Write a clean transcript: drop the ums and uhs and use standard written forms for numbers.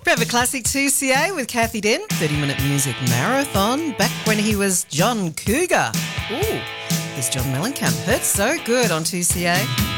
Grab a Classic 2CA with Kathy Din, 30-minute music marathon, back when he was John Cougar. Ooh, this John Mellencamp. Heard so good on 2CA.